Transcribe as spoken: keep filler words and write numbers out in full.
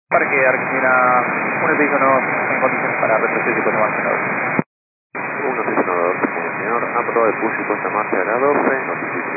Para que Argentina, un vehículo en condiciones para retroceder y puesta marcha en la doce. uno seis uno dos, señor, aprobado de push y puesta en marcha de la doce,